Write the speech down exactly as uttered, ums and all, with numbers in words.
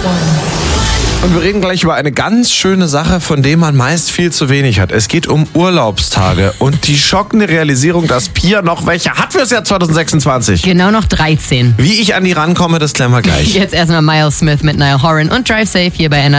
Und wir reden gleich über eine ganz schöne Sache, von der man meist viel zu wenig hat. Es geht um Urlaubstage und die schockende Realisierung, dass Pia noch welche hat fürs Jahr zwanzig sechsundzwanzig. Genau noch dreizehn. Wie ich an die rankomme, das klären wir gleich. Jetzt erstmal Miles Smith mit Niall Horan und Drive Safe hier bei N